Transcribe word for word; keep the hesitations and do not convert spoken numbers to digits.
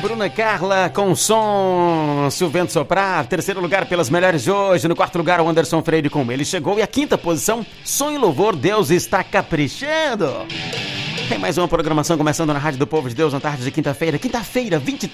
Bruna Carla com som Se o Vento Soprar. Terceiro lugar pelas melhores de hoje. No quarto lugar, o Anderson Freire com Ele Chegou. E a quinta posição, Som e Louvor, Deus Está Caprichando. Tem mais uma programação começando na Rádio do Povo de Deus na tarde de quinta-feira. Quinta-feira, vinte e